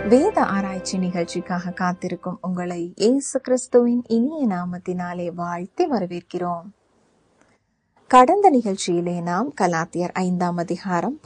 வேத ஆராய்ச்சி நிகழ்ச்சிக்காக காத்திருக்கும் உங்களை இயேசு கிறிஸ்துவின் இனிய நாமத்தினாலே வாழ்த்தி வரவேற்கிறோம். கடந்த நிகழ்ச்சியிலே நாம் கலாத்தியர் 5ஆம் அதிகாரம்